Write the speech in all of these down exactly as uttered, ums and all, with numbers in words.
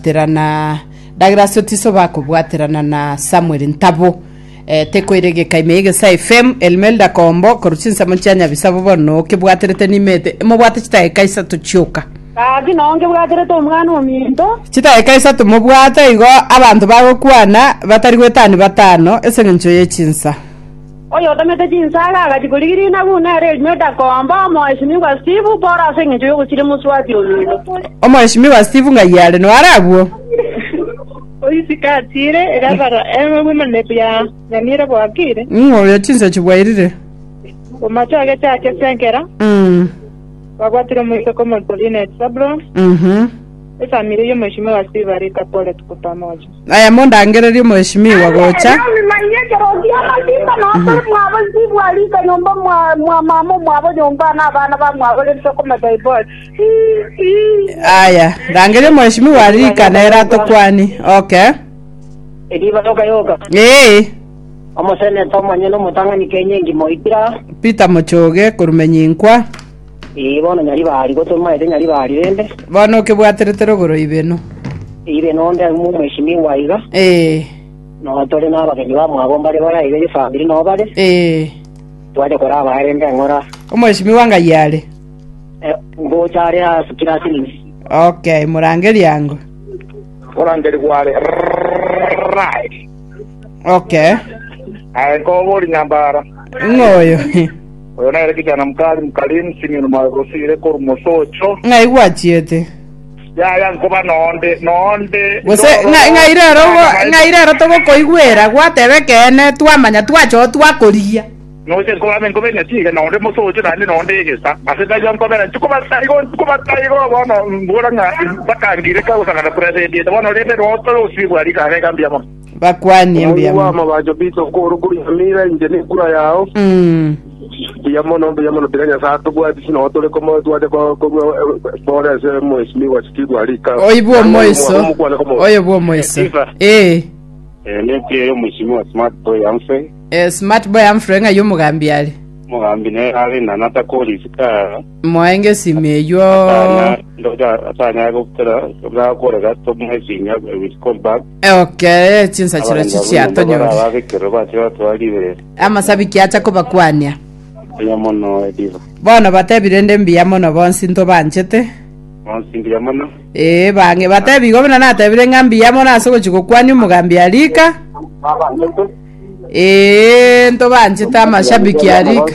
kubwaterana Douglas Otiso bakubwaterana na Samuel Ntabo eh tekoirege kaimege sa F M Elmelda Kombo korutsinsa mucyanya bisabo bono kibwaterete nimete mubwate kitaye kaisa tucyuka Ati nonge bwaterete umwana ominto kitaye kaisa tumubwate igo abantu bago kwana batari gwetani batano ese ngencho yechinsa Oyo tamete chinsala agachikuligiri na buna re Elmelda Kombo mheshimiwa Steve bora sengencho yokuchire muswati olilo Mheshimiwa Steve ngayale no arabwo Oyisikatire erabara eme women lepya nyamira bwakire ngo yachinsa chibwairire Omacho age chache senkera mm bagwatire mu komo Pauline Sabro mhm esa mire yo mheshimiwa Steve ari kapole tuko pamoja aya monda ngereri mheshimiwa gocha manye kerodia malimba no mwabo Steve ari ka nyomba mwa mwa mamo mwabo nyomba na bana ba mwabo le soko mataibol aya rangere mheshimiwa ari kana era to kwani okay ediba yoga yoga eh Amosene tomanye no mutanga ni Kenya ngimoitira Peter Mochoge kurumenyinkwa eh bono nyari bari gotoma ede nyari bari rende bono kebwaterete rogoro ibeno ibeno nde mu mheshimiwa iga eh no tole na bageni ba mwabomba le bara ile family no bale eh twade kora barende ngora mheshimiwa ngayale eh ngo chare asukira sini okay murangeri yango Orangeri kwale right okay ay ko bori nyambara ngoyo oyo na reki kana mkali mkalimu sini no magosire ko musocho ngai gwachiete ya ya ngoba nonde nonde wose ngai ngai rero ngai rero to koigwera gwatebe kene twamanya twacho twakoria no se ko amen ko benya tiga nonde musocho nande nonde gesa aseta jam ko bera tuko bataigo tuko bataigo bono ngora nga bakangire ka usana president bono lebe ro to usibu ari ka kambia mo bakwani mbia mo mabajo bito ko rukuri amira injeni kura yao mm Yamo no yamo no piranya sa to bwa bisino to le komo to de ko ko bora se mheshimiwa Steve alika oyibo moiso oyibo moiso eh eh neti yo mheshimiwa Smart Boy Amfrey eh Smart Boy Amfrey nga yo mugambi ali mugambi ne ali na nata ko lisika moenge simeyo ndo ja atanya go tera ga ko ga to mheshimiwa with call back okay chinsa chira chichi atonyo ba ba ke roba cho to ali be ama sabiki acha ko bakwania yamono ediva bono batebirende mbia mono bonsi nto banchete bonsi mbia mono eh bange batebi gobina na tebire ngambi ya mono aso chiko kwani mugambi alika eh nto banchete amashabiki alika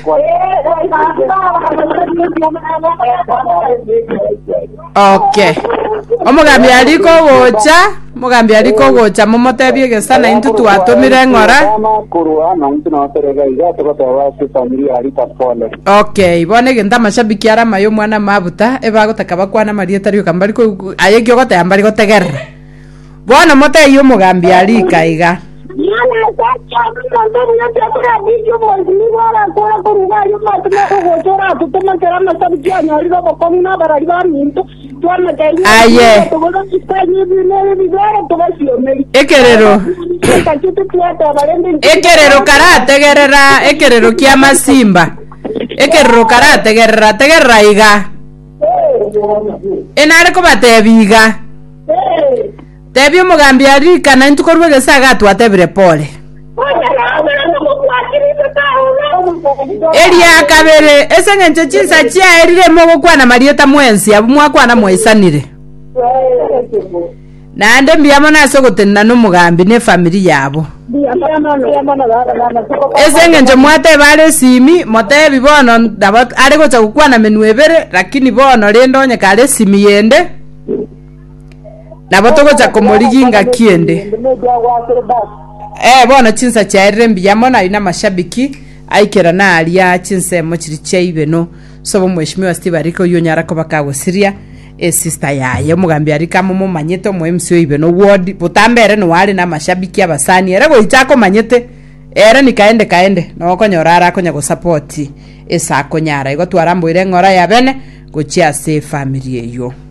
okay omugambi aliko gocha mugambi aliko gocha momotebi gesana intu twatomire ngora kurua na intu na terega iga to kwa familia alika pole okay bone genda mashabiki ara mayo mwana mabuta eba gotaka bakwana marieta rio kambari ko ayekyo gote ambari gotegerra bona mote yo mugambi alika iga Yana sacha ndo ndo yakura bijo mwini wala kwa kuruga yo matna ko chora tutema kera masabiki anyaliba bakomuna barariba minto twana kainya aye to godo sipani bine bidara to basio meri ekerero tachutu tiata barende ekerero karate gerera ekerero kia masimba ekerero karate gerera tegerra iga enare ko batebiga Tebio mugambi arika na ntukorwe gesaga twatebire pole. Eria kabere esengenche chinsa chia erire mogo kwana marieta mwensi abumwa kwana mwesanire. Nande mbiyamo naso gotenna no mugambi ne family yabo. Esengenche mwate bale simi motebi bono dabat are gocha kwana menwebere lakini bono rendo nya kale simi yende. Nabo togo cha komoriginga kiende eh bona chinsa cha rembi yamona ina mashabiki aikera na alia chinse mochiri chaibe no sobo mheshimiwa Steve ariko yonyara ko bakago siria e sister yaye mugambi arika momo manyeto mo M C ibe no ward butambere no wali na mashabiki abasani era go ichako manyete era nikaende kaende no konyorara konya go support esa konyara igo twarambo ire ngora ya bene go chia se family yo